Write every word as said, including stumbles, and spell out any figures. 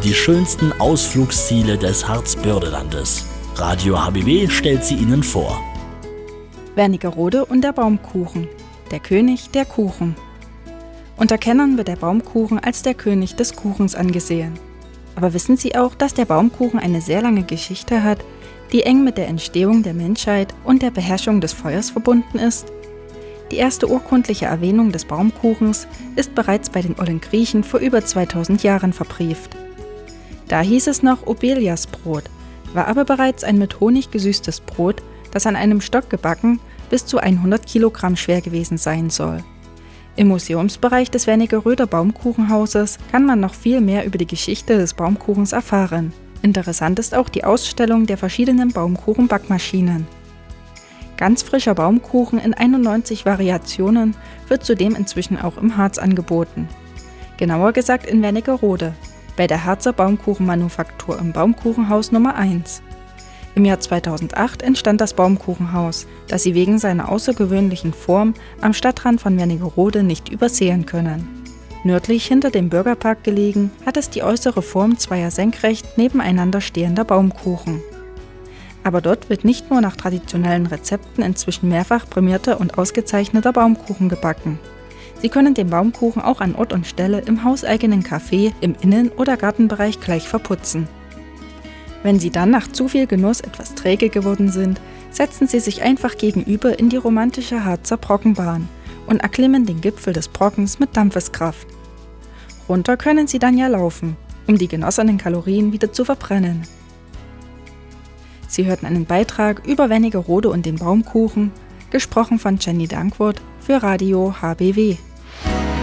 die schönsten Ausflugsziele des Harzbördelandes. Radio H B W stellt sie Ihnen vor. Wernigerode und der Baumkuchen. Der König der Kuchen. Unter Kennern wird der Baumkuchen als der König des Kuchens angesehen. Aber wissen Sie auch, dass der Baumkuchen eine sehr lange Geschichte hat, die eng mit der Entstehung der Menschheit und der Beherrschung des Feuers verbunden ist? Die erste urkundliche Erwähnung des Baumkuchens ist bereits bei den ollen Griechen vor über zweitausend Jahren verbrieft. Da hieß es noch Obeliasbrot, war aber bereits ein mit Honig gesüßtes Brot, das an einem Stock gebacken bis zu hundert Kilogramm schwer gewesen sein soll. Im Museumsbereich des Wernigeröder Baumkuchenhauses kann man noch viel mehr über die Geschichte des Baumkuchens erfahren. Interessant ist auch die Ausstellung der verschiedenen Baumkuchenbackmaschinen. Ganz frischer Baumkuchen in einundneunzig Variationen wird zudem inzwischen auch im Harz angeboten. Genauer gesagt in Wernigerode, bei der Harzer Baumkuchenmanufaktur im Baumkuchenhaus Nummer eins. Im Jahr zweitausendacht entstand das Baumkuchenhaus, das Sie wegen seiner außergewöhnlichen Form am Stadtrand von Wernigerode nicht übersehen können. Nördlich hinter dem Bürgerpark gelegen, hat es die äußere Form zweier senkrecht nebeneinander stehender Baumkuchen. Aber dort wird nicht nur nach traditionellen Rezepten inzwischen mehrfach prämierter und ausgezeichneter Baumkuchen gebacken. Sie können den Baumkuchen auch an Ort und Stelle im hauseigenen Café, im Innen- oder Gartenbereich gleich verputzen. Wenn Sie dann nach zu viel Genuss etwas träge geworden sind, setzen Sie sich einfach gegenüber in die romantische Harzer Brockenbahn und erklimmen den Gipfel des Brockens mit Dampfeskraft. Runter können Sie dann ja laufen, um die genossenen Kalorien wieder zu verbrennen. Sie hörten einen Beitrag über Wernigerode und den Baumkuchen, gesprochen von Jenny Dankwart für Radio H B W.